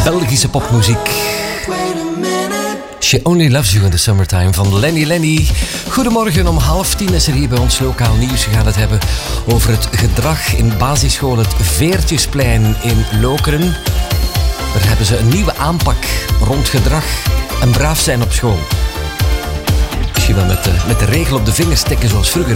Belgische popmuziek. She Only Loves You in the Summertime van Lenny Lenny. Goedemorgen, om 9:30 is er hier bij ons lokaal nieuws. We gaan het hebben over het gedrag in basisschool het Veertjesplein in Lokeren. Daar hebben ze een nieuwe aanpak rond gedrag en braaf zijn op school. Misschien wel met de regel op de vingers tikken zoals vroeger.